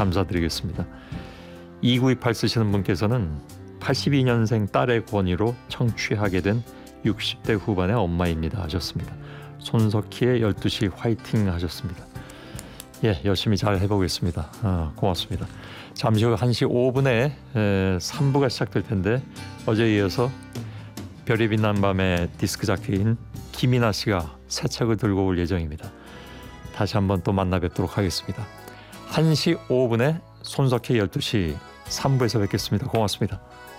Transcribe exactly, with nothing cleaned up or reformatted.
감사드리겠습니다. 이구이팔 쓰시는 분께서는 팔십이 년생 딸의 권유로 청취하게 된 육십 대 후반의 엄마입니다 하셨습니다. 손석희의 열두 시 화이팅 하셨습니다. 예, 열심히 잘 해보겠습니다. 아, 고맙습니다. 잠시 후 한 시 오 분에 에, 삼 부가 시작될 텐데 어제에 이어서 별이 빛난 밤의 디스크 자키인 김이나 씨가 새 책을 들고 올 예정입니다. 다시 한번 또 만나 뵙도록 하겠습니다. 한 시 오 분에 손석희 열두 시 삼 부에서 뵙겠습니다. 고맙습니다.